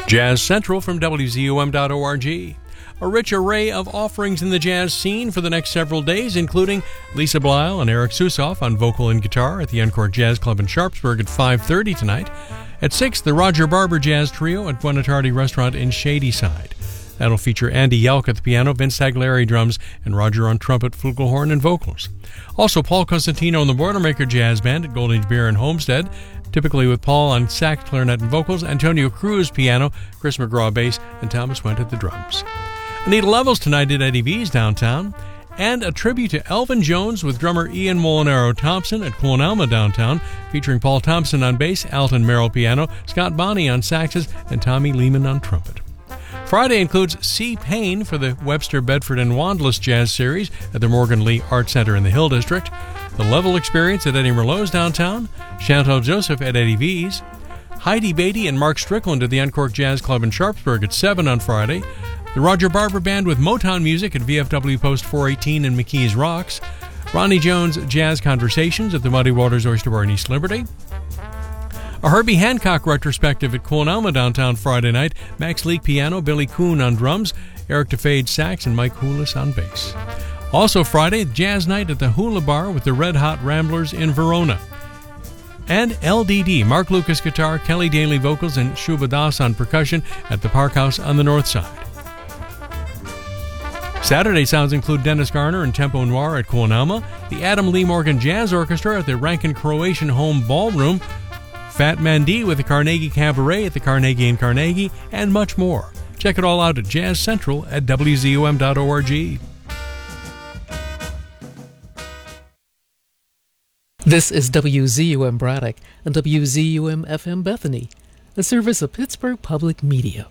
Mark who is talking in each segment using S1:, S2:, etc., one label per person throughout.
S1: Jazz Central from WZUM.org. A rich array of offerings in the jazz scene for the next several days, including Lisa Blyle and Eric Susoff on vocal and guitar at the Encore Jazz Club in Sharpsburg at 5:30 tonight. At 6, the Roger Barber Jazz Trio at Buonarroti Restaurant in Shadyside. That'll feature Andy Yelk at the piano, Vince Tagliari drums, and Roger on trumpet, flugelhorn, and vocals. Also, Paul Cosentino and the Boilermaker Jazz Band at Gold Age Beer in Homestead, typically with Paul on sax, clarinet, and vocals, Antonio Cruz piano, Chris McGraw bass, and Thomas Went at the drums. Anita Levels tonight at Eddie V's downtown, and a tribute to Elvin Jones with drummer Ian Molinaro Thompson at Clone Alma downtown, featuring Paul Thompson on bass, Alton Merrill piano, Scott Bonney on saxes, and Tommy Lehman on trumpet. Friday includes C. Payne for the Webster, Bedford, and Wanдлess Jazz Series at the Morgan Lee Art Center in the Hill District, the Level Experience at Eddie Merlot's downtown, Chantal Joseph at Eddie V's, Heidi Beatty and Mark Strickland at the Encore Jazz Club in Sharpsburg at 7 on Friday, the Roger Barber Band with Motown Music at VFW Post 418 and McKees Rocks, Ronnie Jones Jazz Conversations at the Muddy Waters Oyster Bar in East Liberty, a Herbie Hancock retrospective at Clone Alma downtown Friday night, Max Leake piano, Billy Kuhn on drums, Eric DeFade sax, and Mike Houlis on bass. Also Friday, Jazz Night at the Hula Bar with the Red Hot Ramblers in Verona. And LDD, Mark Lucas guitar, Kelly Daly vocals, and Shubha Das on percussion at the Park House on the north side. Saturday sounds include Dennis Garner and Tempo Noir at Clone Alma, the Adam Lee Morgan Jazz Orchestra at the Rankin Croatian Home Ballroom, Fat Man D with the Carnegie Cabaret at the Carnegie in Carnegie, and much more. Check it all out at Jazz Central at WZUM.org.
S2: This is WZUM Braddock and WZUM FM Bethany, a service of Pittsburgh Public Media.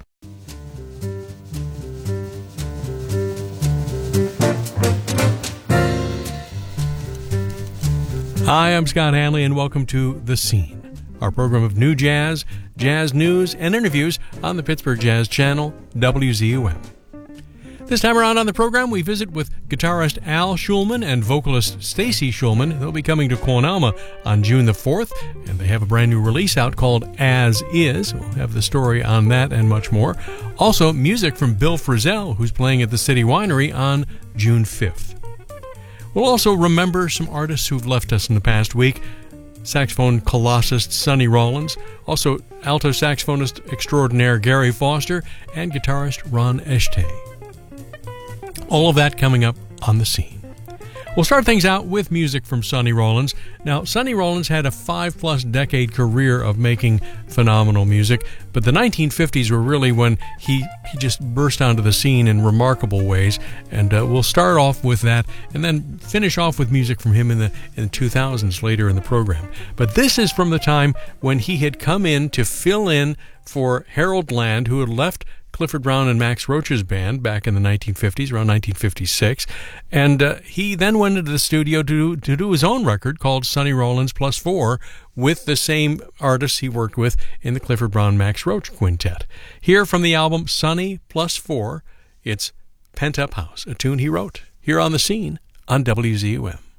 S1: Hi, I'm Scott Hanley, and welcome to The Scene, our program of new jazz, jazz news, and interviews on the Pittsburgh Jazz Channel, WZUM. This time around on the program, we visit with guitarist Al Schulman and vocalist Stacy Schulman. They'll be coming to Clone Alma on June the 4th, and they have a brand new release out called As Is. We'll have the story on that and much more. Also, music from Bill Frisell, who's playing at the City Winery on June 5th. We'll also remember some artists who've left us in the past week. Saxophone colossist Sonny Rollins, also alto saxophonist extraordinaire Gary Foster, and guitarist Ron Eshtay. All of that coming up on The Scene. We'll start things out with music from Sonny Rollins. Now, Sonny Rollins had a 5+ decade career of making phenomenal music, but the 1950s were really when he just burst onto the scene in remarkable ways, and we'll start off with that and then finish off with music from him in the 2000s later in the program. But this is from the time when he had come in to fill in for Harold Land, who had left Clifford Brown and Max Roach's band back in the 1950s, around 1956, and he then went into the studio to do his own record called Sonny Rollins Plus 4 with the same artists he worked with in the Clifford Brown Max Roach quintet. Here from the album Sonny Plus 4, it's Pent Up House, a tune he wrote here on The Scene on WZUM.